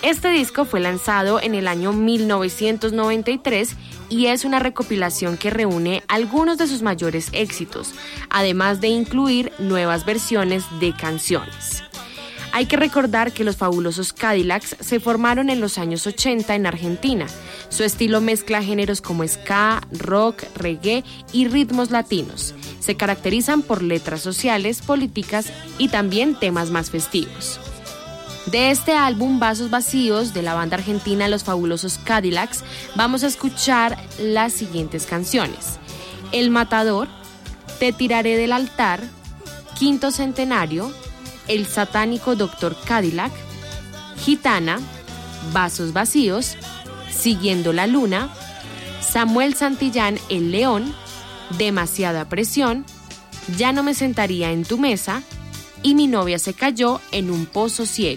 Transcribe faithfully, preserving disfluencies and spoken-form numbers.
Este disco fue lanzado en el año mil novecientos noventa y tres y es una recopilación que reúne algunos de sus mayores éxitos, además de incluir nuevas versiones de canciones. Hay que recordar que los fabulosos Cadillacs se formaron en los años ochenta en Argentina. Su estilo mezcla géneros como ska, rock, reggae y ritmos latinos. Se caracterizan por letras sociales, políticas y también temas más festivos. De este álbum Vasos Vacíos de la banda argentina Los Fabulosos Cadillacs vamos a escuchar las siguientes canciones: El Matador, Te Tiraré del Altar, Quinto Centenario, El Satánico Doctor Cadillac, Gitana, Vasos Vacíos, Siguiendo la Luna, Samuel Santillán El León, Demasiada Presión, Ya no me sentaría en tu mesa y Mi novia se cayó en un pozo ciego.